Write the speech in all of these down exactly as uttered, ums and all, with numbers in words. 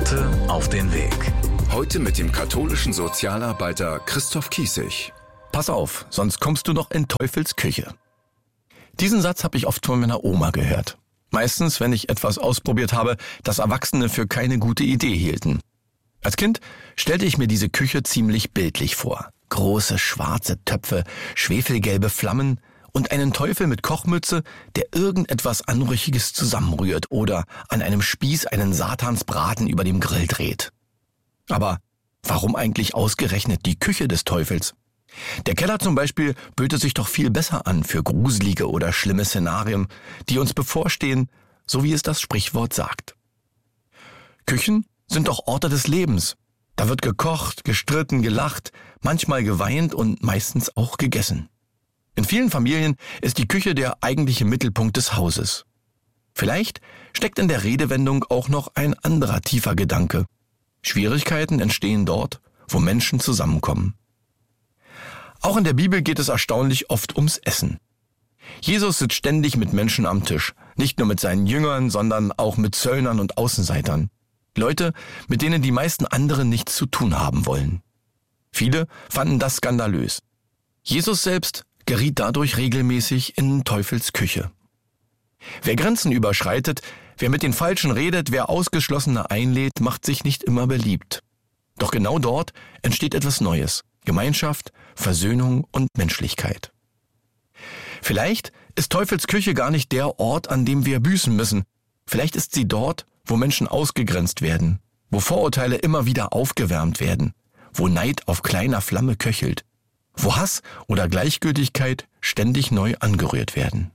Worte auf den Weg. Heute mit dem katholischen Sozialarbeiter Christoph Kiesig. Pass auf, sonst kommst du noch in Teufels Küche. Diesen Satz habe ich oft von meiner Oma gehört. Meistens, wenn ich etwas ausprobiert habe, das Erwachsene für keine gute Idee hielten. Als Kind stellte ich mir diese Küche ziemlich bildlich vor. Große schwarze Töpfe, schwefelgelbe Flammen und einen Teufel mit Kochmütze, der irgendetwas Anrüchiges zusammenrührt oder an einem Spieß einen Satansbraten über dem Grill dreht. Aber warum eigentlich ausgerechnet die Küche des Teufels? Der Keller zum Beispiel böte sich doch viel besser an für gruselige oder schlimme Szenarien, die uns bevorstehen, so wie es das Sprichwort sagt. Küchen sind doch Orte des Lebens. Da wird gekocht, gestritten, gelacht, manchmal geweint und meistens auch gegessen. In vielen Familien ist die Küche der eigentliche Mittelpunkt des Hauses. Vielleicht steckt in der Redewendung auch noch ein anderer tiefer Gedanke. Schwierigkeiten entstehen dort, wo Menschen zusammenkommen. Auch in der Bibel geht es erstaunlich oft ums Essen. Jesus sitzt ständig mit Menschen am Tisch, nicht nur mit seinen Jüngern, sondern auch mit Zöllnern und Außenseitern. Leute, mit denen die meisten anderen nichts zu tun haben wollen. Viele fanden das skandalös. Jesus selbst geriet dadurch regelmäßig in Teufels Küche. Wer Grenzen überschreitet, wer mit den Falschen redet, wer Ausgeschlossene einlädt, macht sich nicht immer beliebt. Doch genau dort entsteht etwas Neues. Gemeinschaft, Versöhnung und Menschlichkeit. Vielleicht ist Teufels Küche gar nicht der Ort, an dem wir büßen müssen. Vielleicht ist sie dort, wo Menschen ausgegrenzt werden, wo Vorurteile immer wieder aufgewärmt werden, wo Neid auf kleiner Flamme köchelt, wo Hass oder Gleichgültigkeit ständig neu angerührt werden.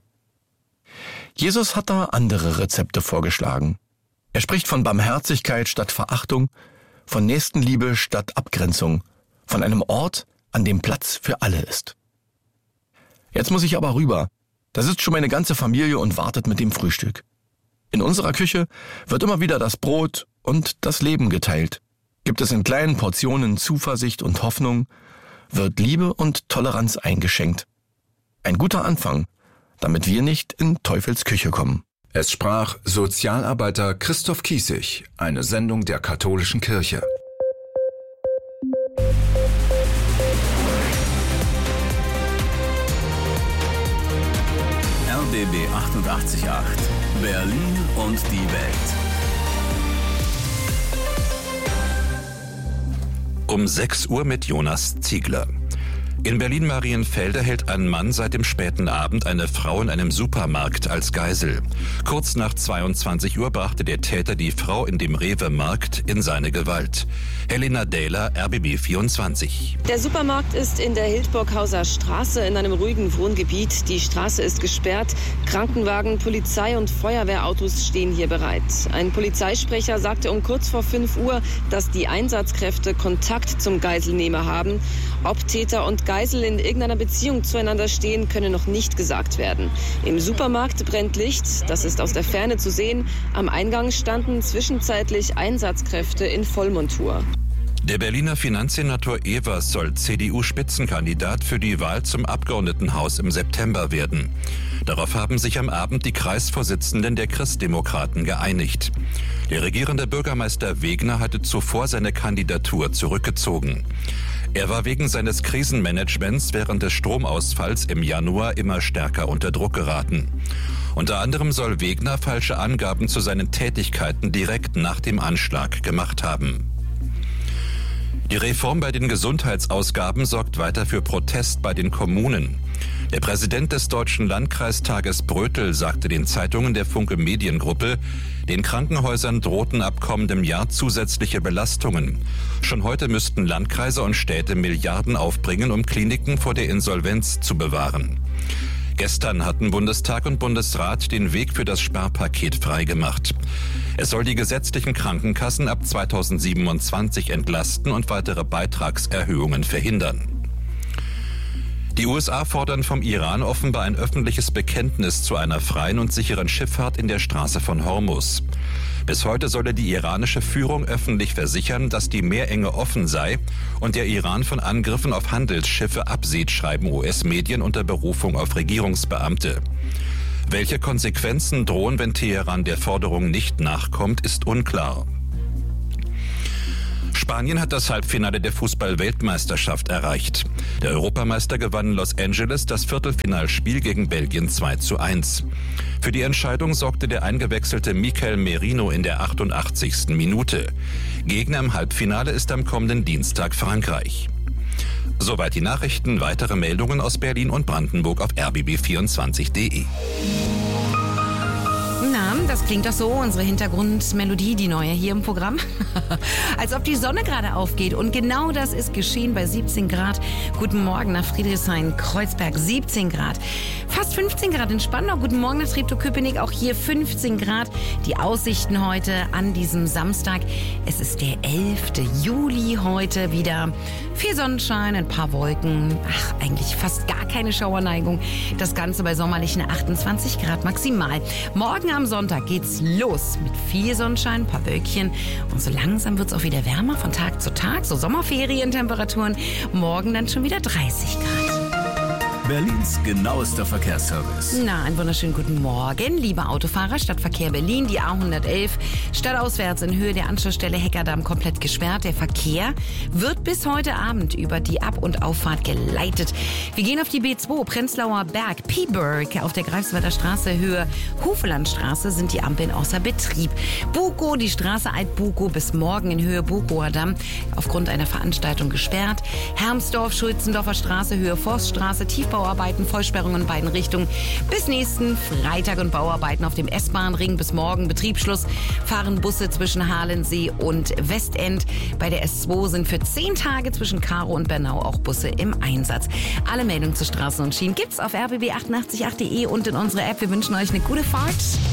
Jesus hat da andere Rezepte vorgeschlagen. Er spricht von Barmherzigkeit statt Verachtung, von Nächstenliebe statt Abgrenzung, von einem Ort, an dem Platz für alle ist. Jetzt muss ich aber rüber. Da sitzt schon meine ganze Familie und wartet mit dem Frühstück. In unserer Küche wird immer wieder das Brot und das Leben geteilt. Gibt es in kleinen Portionen Zuversicht und Hoffnung, wird Liebe und Toleranz eingeschenkt. Ein guter Anfang, damit wir nicht in Teufels Küche kommen. Es sprach Sozialarbeiter Christoph Kiesig, eine Sendung der katholischen Kirche. R B B achtundachtzig Komma acht. Berlin und die Welt. Um sechs Uhr mit Jonas Ziegler. In Berlin-Marienfelde hält ein Mann seit dem späten Abend eine Frau in einem Supermarkt als Geisel. Kurz nach zweiundzwanzig Uhr brachte der Täter die Frau in dem Rewe-Markt in seine Gewalt. Helena Dähler, R B B vierundzwanzig. Der Supermarkt ist in der Hildburghauser Straße in einem ruhigen Wohngebiet. Die Straße ist gesperrt. Krankenwagen, Polizei und Feuerwehrautos stehen hier bereit. Ein Polizeisprecher sagte um kurz vor fünf Uhr, dass die Einsatzkräfte Kontakt zum Geiselnehmer haben. Ob Täter und Geisel in irgendeiner Beziehung zueinander stehen, könne noch nicht gesagt werden. Im Supermarkt brennt Licht, das ist aus der Ferne zu sehen. Am Eingang standen zwischenzeitlich Einsatzkräfte in Vollmontur. Der Berliner Finanzsenator Evers soll C D U-Spitzenkandidat für die Wahl zum Abgeordnetenhaus im September werden. Darauf haben sich am Abend die Kreisvorsitzenden der Christdemokraten geeinigt. Der regierende Bürgermeister Wegner hatte zuvor seine Kandidatur zurückgezogen. Er war wegen seines Krisenmanagements während des Stromausfalls im Januar immer stärker unter Druck geraten. Unter anderem soll Wegner falsche Angaben zu seinen Tätigkeiten direkt nach dem Anschlag gemacht haben. Die Reform bei den Gesundheitsausgaben sorgt weiter für Protest bei den Kommunen. Der Präsident des Deutschen Landkreistages Brötel sagte den Zeitungen der Funke Mediengruppe, den Krankenhäusern drohten ab kommendem Jahr zusätzliche Belastungen. Schon heute müssten Landkreise und Städte Milliarden aufbringen, um Kliniken vor der Insolvenz zu bewahren. Gestern hatten Bundestag und Bundesrat den Weg für das Sparpaket freigemacht. Es soll die gesetzlichen Krankenkassen ab zweitausendsiebenundzwanzig entlasten und weitere Beitragserhöhungen verhindern. Die U S A fordern vom Iran offenbar ein öffentliches Bekenntnis zu einer freien und sicheren Schifffahrt in der Straße von Hormuz. Bis heute solle die iranische Führung öffentlich versichern, dass die Meerenge offen sei und der Iran von Angriffen auf Handelsschiffe absieht, schreiben U S-Medien unter Berufung auf Regierungsbeamte. Welche Konsequenzen drohen, wenn Teheran der Forderung nicht nachkommt, ist unklar. Spanien hat das Halbfinale der Fußball-Weltmeisterschaft erreicht. Der Europameister gewann in Los Angeles das Viertelfinalspiel gegen Belgien zwei zu eins. Für die Entscheidung sorgte der eingewechselte Mikel Merino in der achtundachtzigsten Minute. Gegner im Halbfinale ist am kommenden Dienstag Frankreich. Soweit die Nachrichten. Weitere Meldungen aus Berlin und Brandenburg auf r b b vierundzwanzig punkt d e. Na, das klingt doch so, unsere Hintergrundmelodie, die neue hier im Programm. Als ob die Sonne gerade aufgeht. Und genau das ist geschehen bei siebzehn Grad. Guten Morgen nach Friedrichshain, Kreuzberg, siebzehn Grad. Fast fünfzehn Grad in Spandau. Guten Morgen nach Treptow-Köpenick, auch hier fünfzehn Grad. Die Aussichten heute an diesem Samstag. Es ist der elfte Juli heute wieder. Viel Sonnenschein, ein paar Wolken. Ach, eigentlich fast gar keine Schauerneigung. Das Ganze bei sommerlichen achtundzwanzig Grad maximal. Morgen am Sonntag geht's los mit viel Sonnenschein, ein paar Wölkchen. Und so langsam wird's auch wieder wärmer von Tag zu Tag. So Sommerferientemperaturen. Morgen dann schon wieder dreißig Grad. Berlins genauester Verkehrsservice. Na, einen wunderschönen guten Morgen, liebe Autofahrer. Stadtverkehr Berlin, die A hundertelf, stadtauswärts in Höhe der Anschlussstelle Heckerdamm komplett gesperrt. Der Verkehr wird bis heute Abend über die Ab- und Auffahrt geleitet. Wir gehen auf die B zwei, Prenzlauer Berg, Pieburg. Auf der Greifswalder Straße, Höhe Hufelandstraße, sind die Ampeln außer Betrieb. Bukow, die Straße Alt-Bukow bis morgen in Höhe Bukower Damm aufgrund einer Veranstaltung gesperrt. Hermsdorf, Schulzendorfer Straße, Höhe Forststraße, Tiefbau Bauarbeiten, Vollsperrungen in beiden Richtungen bis nächsten Freitag und Bauarbeiten auf dem S-Bahn-Ring bis morgen. Betriebsschluss fahren Busse zwischen Halensee und Westend. Bei der S zwei sind für zehn Tage zwischen Karow und Bernau auch Busse im Einsatz. Alle Meldungen zu Straßen und Schienen gibt's auf r b b achtundachtzig punkt acht punkt d e und in unserer App. Wir wünschen euch eine gute Fahrt.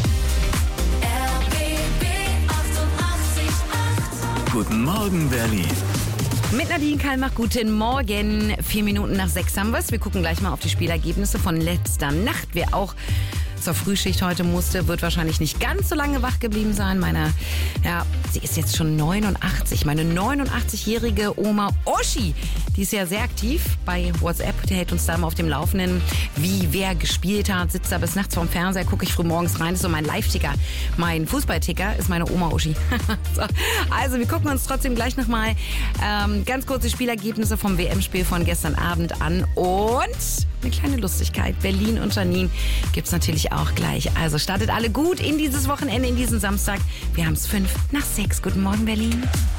R B B achtundachtzig Komma acht. Guten Morgen, Berlin. Mit Nadine Kallmach, guten Morgen. Vier Minuten nach sechs haben wir's. Wir gucken gleich mal auf die Spielergebnisse von letzter Nacht. Wer auch zur Frühschicht heute musste, wird wahrscheinlich nicht ganz so lange wach geblieben sein. Meine, ja, sie ist jetzt schon neunundachtzig. Meine neunundachtzigjährige Oma Oschi, die ist ja sehr aktiv bei WhatsApp. Der hält uns da mal auf dem Laufenden, wie wer gespielt hat. Sitzt da bis nachts vorm Fernseher, gucke ich früh morgens rein. Das ist so mein Live-Ticker. Mein Fußballticker ist meine Oma Oschi. So, also wir gucken uns trotzdem gleich nochmal ähm, ganz kurze Spielergebnisse vom W M-Spiel von gestern Abend an. Und eine kleine Lustigkeit. Berlin und Janine gibt's natürlich auch gleich. Also startet alle gut in dieses Wochenende, in diesen Samstag. Wir haben's fünf nach sechs. Guten Morgen, Berlin.